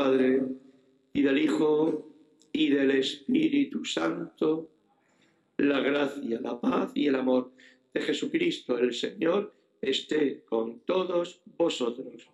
Padre, y del Hijo, y del Espíritu Santo. La gracia, la paz y el amor de Jesucristo el Señor esté con todos vosotros.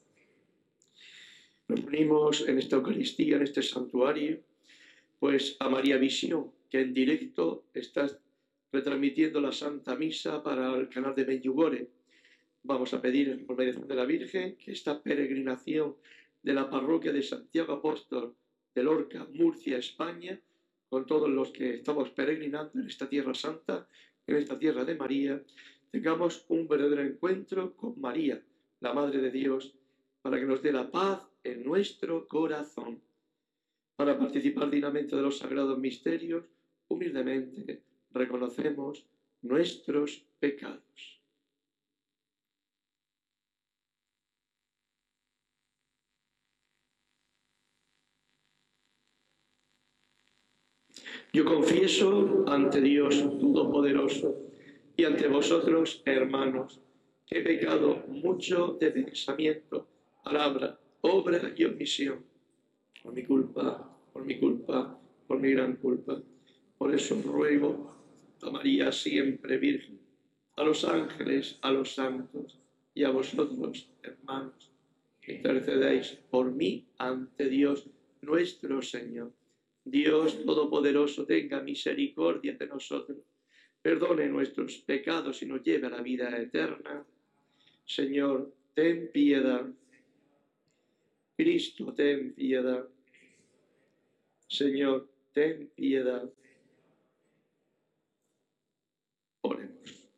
Nos unimos en esta Eucaristía, en este santuario, pues a María Visión, que en directo está retransmitiendo la Santa Misa para el canal de Medjugorje. Vamos a pedir por mediación de la Virgen que esta peregrinación de la parroquia de Santiago Apóstol de Lorca, Murcia, España, con todos los que estamos peregrinando en esta tierra santa, en esta tierra de María, tengamos un verdadero encuentro con María, la Madre de Dios, para que nos dé la paz en nuestro corazón. Para participar dignamente de los sagrados misterios, humildemente reconocemos nuestros pecados. Yo confieso ante Dios Todopoderoso y ante vosotros, hermanos, que he pecado mucho de pensamiento, palabra, obra y omisión, por mi culpa, por mi gran culpa. Por eso ruego a María siempre Virgen, a los ángeles, a los santos y a vosotros, hermanos, que intercedéis por mí ante Dios nuestro Señor. Dios Todopoderoso tenga misericordia de nosotros, perdone nuestros pecados y nos lleve a la vida eterna. Señor, ten piedad. Cristo, ten piedad. Señor, ten piedad. Oremos.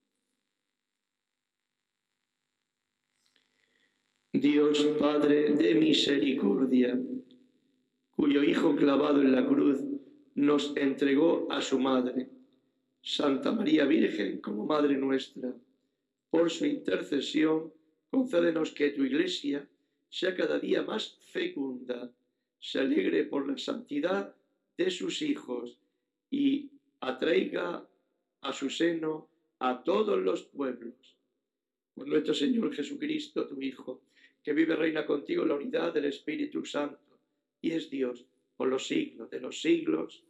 Dios Padre de misericordia, cuyo Hijo clavado en la cruz nos entregó a su Madre, Santa María Virgen como Madre nuestra. Por su intercesión, concédenos que tu Iglesia sea cada día más fecunda, se alegre por la santidad de sus hijos y atraiga a su seno a todos los pueblos. Por nuestro Señor Jesucristo, tu Hijo, que vive y reina contigo en la unidad del Espíritu Santo, y es Dios por los siglos de los siglos.